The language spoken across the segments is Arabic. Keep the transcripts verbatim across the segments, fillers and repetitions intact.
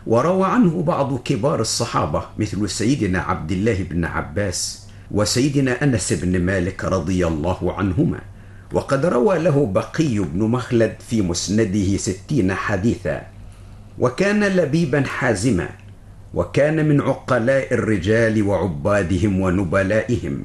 وروى عنه بعض كبار الصحابة مثل سيدنا عبد الله بن عباس وسيدنا أنس بن مالك رضي الله عنهما. وقد روى له بقي بن مخلد في مسنده ستين حديثا. وكان لبيبا حازما، وكان من عقلاء الرجال وعبادهم ونبلائهم،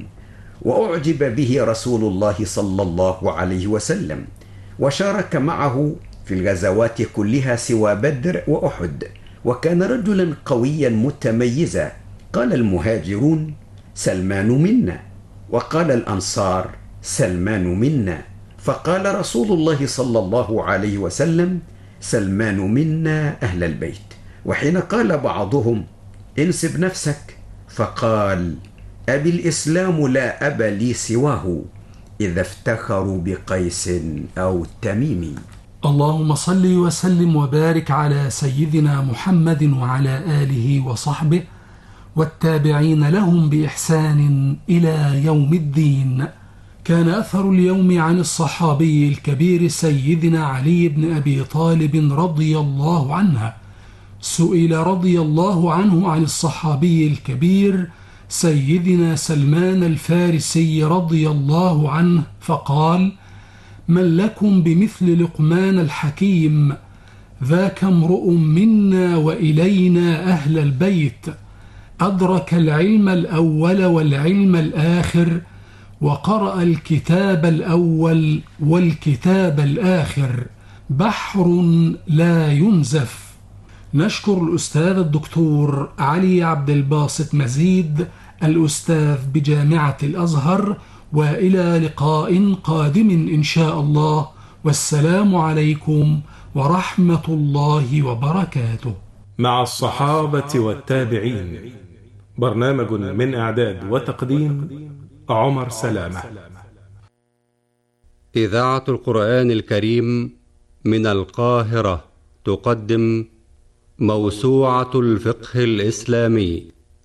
وأعجب به رسول الله صلى الله عليه وسلم، وشارك معه في الغزوات كلها سوى بدر وأحد، وكان رجلا قويا متميزا. قال المهاجرون: سلمان منا، وقال الأنصار: سلمان منا، فقال رسول الله صلى الله عليه وسلم: سلمان منا أهل البيت. وحين قال بعضهم: انسب نفسك، فقال: أبي الإسلام لا أب لي سواه، إذا افتخروا بقيس أو تميم. اللهم صل وسلم وبارك على سيدنا محمد وعلى آله وصحبه والتابعين لهم بإحسان إلى يوم الدين. كان أثر اليوم عن الصحابي الكبير سيدنا علي بن أبي طالب رضي الله عنه. سئل رضي الله عنه عن الصحابي الكبير سيدنا سلمان الفارسي رضي الله عنه فقال: من لكم بمثل لقمان الحكيم، ذاك امرؤ منا وإلينا أهل البيت، أدرك العلم الأول والعلم الآخر، وقرأ الكتاب الأول والكتاب الآخر، بحر لا ينزف. نشكر الأستاذ الدكتور علي عبد الباسط مزيد، الأستاذ بجامعة الأزهر، وإلى لقاء قادم إن شاء الله، والسلام عليكم ورحمة الله وبركاته. مع الصحابة والتابعين، برنامج من إعداد وتقديم عمر سلامة. إذاعة القرآن الكريم من القاهرة تقدم موسوعة الفقه الإسلامي،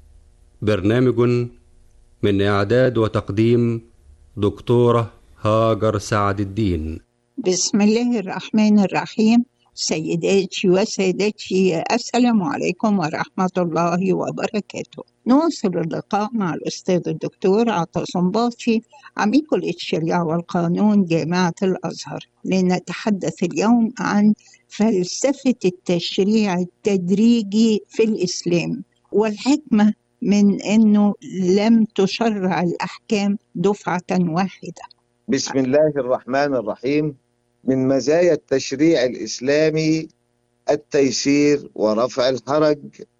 برنامج من إعداد وتقديم دكتورة هاجر سعد الدين. بسم الله الرحمن الرحيم. سيداتي وسادتي، السلام عليكم ورحمة الله وبركاته. نواصل اللقاء مع الأستاذ الدكتور عطا صنباطي، عميد كلية الشريعة والقانون جامعة الأزهر، لنتحدث اليوم عن فلسفة التشريع التدريجي في الإسلام، والحكمة من أنه لم تشرع الأحكام دفعة واحدة. بسم الله الرحمن الرحيم. من مزايا التشريع الإسلامي التيسير ورفع الحرج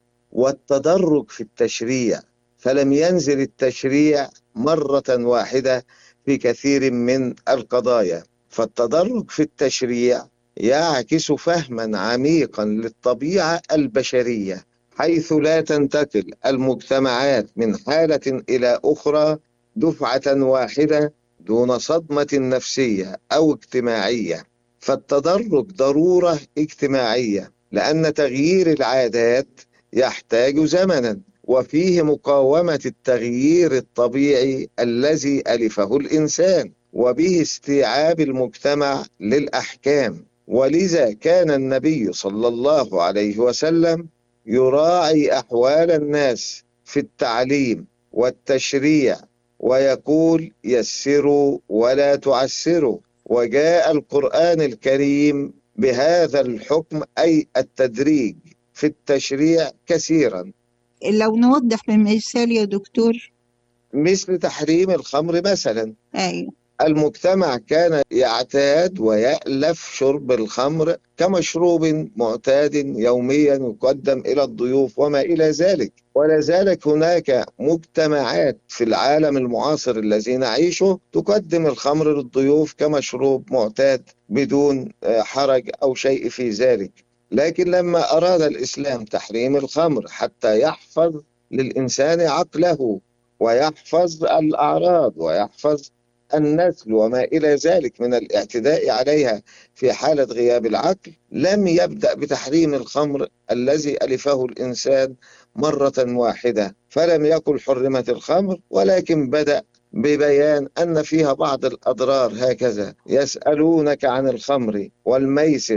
والتدرج في التشريع، فلم ينزل التشريع مرة واحدة في كثير من القضايا، فالتدرج في التشريع يعكس فهما عميقا للطبيعة البشرية، حيث لا تنتقل المجتمعات من حالة إلى أخرى دفعة واحدة دون صدمة نفسية أو اجتماعية. فالتدرج ضرورة اجتماعية، لأن تغيير العادات يحتاج زمنا، وفيه مقاومة التغيير الطبيعي الذي ألفه الإنسان، وبه استيعاب المجتمع للأحكام. ولذا كان النبي صلى الله عليه وسلم يراعي أحوال الناس في التعليم والتشريع، ويقول: يسروا ولا تعسروا. وجاء القرآن الكريم بهذا الحكم، أي التدريج في التشريع، كثيرا. لو نوضح بمثال يا دكتور. مثل تحريم الخمر مثلا. أيوة. المجتمع كان يعتاد ويألف شرب الخمر كمشروب معتاد يوميا يقدم إلى الضيوف وما إلى ذلك، ولا زالت هناك مجتمعات في العالم المعاصر الذي نعيشه تقدم الخمر للضيوف كمشروب معتاد بدون حرج أو شيء في ذلك. لكن لما أراد الإسلام تحريم الخمر حتى يحفظ للإنسان عقله ويحفظ الأعراض ويحفظ النسل وما إلى ذلك من الاعتداء عليها في حالة غياب العقل، لم يبدأ بتحريم الخمر الذي ألفه الإنسان مرة واحدة، فلم يقل حرمت الخمر، ولكن بدأ ببيان أن فيها بعض الأضرار. هكذا: يسألونك عن الخمر والميسر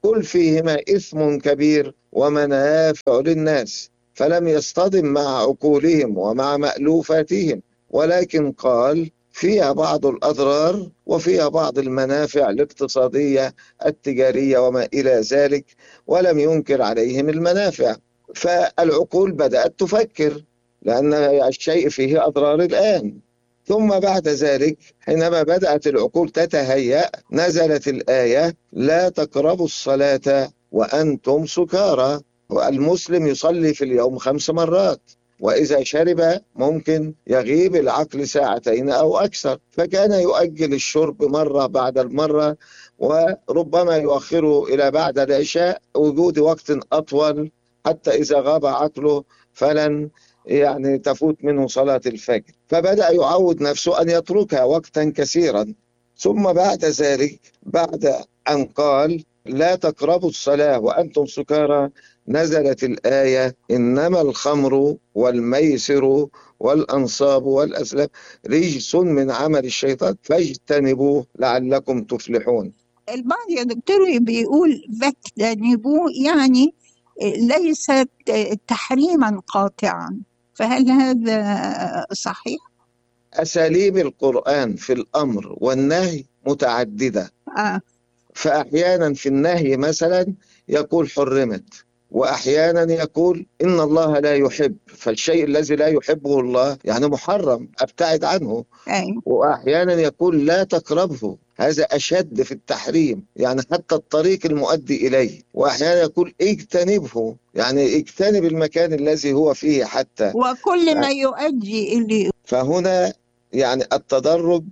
كل فيهما إثم كبير ومنافع للناس، فلم يصطدم مع عقولهم ومع مألوفاتهم، ولكن قال فيها بعض الأضرار وفيها بعض المنافع الاقتصادية التجارية وما إلى ذلك، ولم ينكر عليهم المنافع. فالعقول بدأت تفكر لأن الشيء فيه أضرار الآن. ثم بعد ذلك حينما بدأت العقول تتهيأ نزلت الآية لا تقربوا الصلاة وأنتم سكارى. والمسلم يصلي في اليوم خمس مرات، وإذا شرب ممكن يغيب العقل ساعتين أو أكثر، فكان يؤجل الشرب مرة بعد المرة، وربما يؤخره إلى بعد العشاء وجود وقت أطول حتى إذا غاب عقله فلن يعني تفوت منه صلاة الفجر. فبدأ يعود نفسه أن يتركها وقتا كثيرا. ثم بعد ذلك بعد أن قال لا تقربوا الصلاة وأنتم سكارى نزلت الآية إنما الخمر والميسر والأنصاب والأزلام رجس من عمل الشيطان فاجتنبوه لعلكم تفلحون. البعض يا دكتور بيقول فاجتنبوه يعني ليست تحريما قاطعا، فهل هذا صحيح؟ أساليب القرآن في الأمر والنهي متعددة. آه. فأحيانا في النهي مثلا يقول حرمت، وأحيانا يقول إن الله لا يحب، فالشيء الذي لا يحبه الله يعني محرم أبتعد عنه. أي. وأحيانا يقول لا تقربه، هذا أشد في التحريم يعني حتى الطريق المؤدي إليه. وأحيانا يقول اجتنبه يعني اجتنب المكان الذي هو فيه حتى، وكل ما يؤدي إليه. فهنا يعني التدرج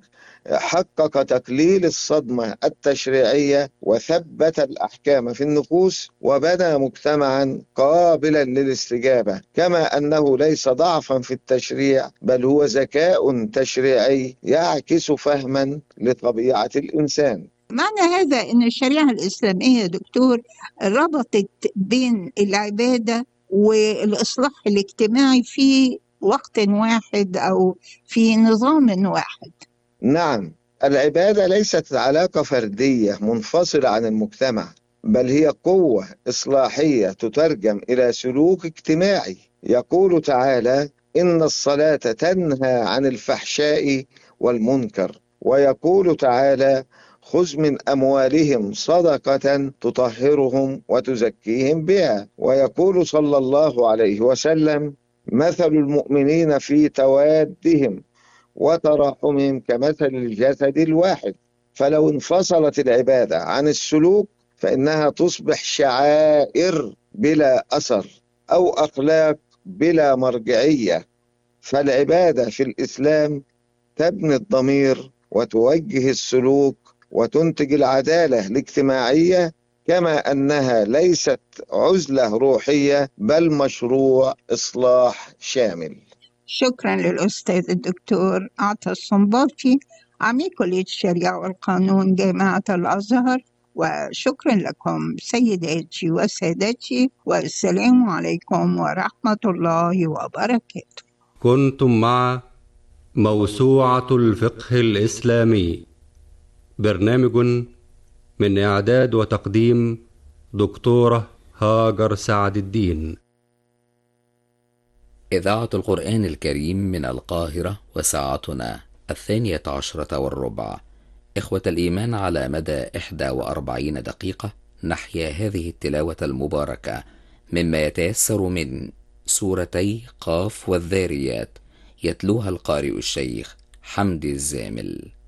حقق تقليل الصدمة التشريعية وثبت الأحكام في النفوس وبنى مجتمعا قابلا للاستجابة، كما أنه ليس ضعفا في التشريع بل هو ذكاء تشريعي يعكس فهما لطبيعة الإنسان. معنى هذا أن الشريعة الإسلامية دكتور ربطت بين العبادة والإصلاح الاجتماعي في وقت واحد أو في نظام واحد. نعم، العبادة ليست علاقة فردية منفصلة عن المجتمع، بل هي قوة إصلاحية تترجم إلى سلوك اجتماعي. يقول تعالى إن الصلاة تنهى عن الفحشاء والمنكر، ويقول تعالى خذ من أموالهم صدقة تطهرهم وتزكيهم بها، ويقول صلى الله عليه وسلم مثل المؤمنين في توادهم وتراحمهم كمثل الجسد الواحد. فلو انفصلت العبادة عن السلوك فإنها تصبح شعائر بلا أثر أو أخلاق بلا مرجعية. فالعبادة في الإسلام تبني الضمير وتوجه السلوك وتنتج العدالة الاجتماعية، كما أنها ليست عزلة روحية بل مشروع إصلاح شامل. شكرا للأستاذ الدكتور عطا الصنباطي عميد كلية الشريعة والقانون جامعة الأزهر، وشكرا لكم سيداتي وسادتي، والسلام عليكم ورحمة الله وبركاته. كنتم مع موسوعة الفقه الإسلامي، برنامج من إعداد وتقديم دكتورة هاجر سعد الدين. إذاعة القرآن الكريم من القاهرة، وساعتنا الثانية عشرة والربع. إخوة الإيمان، على مدى إحدى وأربعين دقيقة نحيا هذه التلاوة المباركة مما يتيسر من سورتي قاف والذاريات، يتلوها القارئ الشيخ حمدي الزامل.